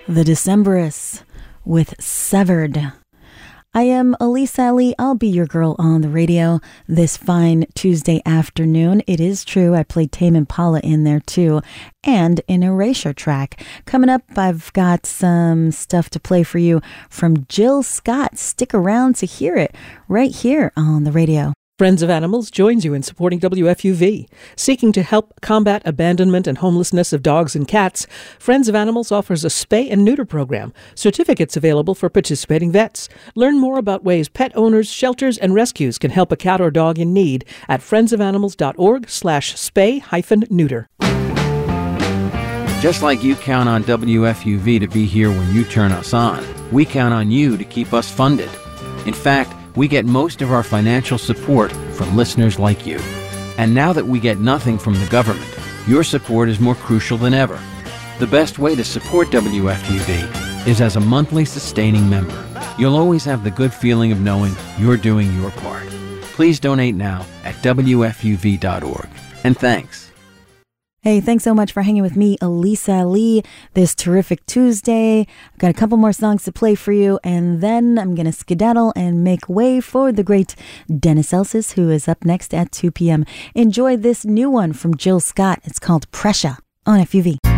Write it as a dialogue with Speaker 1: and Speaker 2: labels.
Speaker 1: The Decemberists with Severed. I am Elise Ali. I'll be your girl on the radio this fine Tuesday afternoon. It is true, I played Tame Impala in there too, and an Erasure track. Coming up, I've got some stuff to play for you from Jill Scott. Stick around to hear it right here on the radio.
Speaker 2: Friends of Animals joins you in supporting WFUV. Seeking to help combat abandonment and homelessness of dogs and cats, Friends of Animals offers a spay and neuter program. Certificates available for participating vets. Learn more about ways pet owners, shelters, and rescues can help a cat or dog in need at friendsofanimals.org/spay-neuter.
Speaker 3: Just like you count on WFUV to be here when you turn us on, we count on you to keep us funded. In fact, we get most of our financial support from listeners like you. And now that we get nothing from the government, your support is more crucial than ever. The best way to support WFUV is as a monthly sustaining member. You'll always have the good feeling of knowing you're doing your part. Please donate now at WFUV.org. And thanks.
Speaker 1: Hey, thanks so much for hanging with me, Elise Ali, this terrific Tuesday. I've got a couple more songs to play for you, and then I'm going to skedaddle and make way for the great Dennis Elsis, who is up next at 2 p.m. Enjoy this new one from Jill Scott. It's called Pressure on FUV.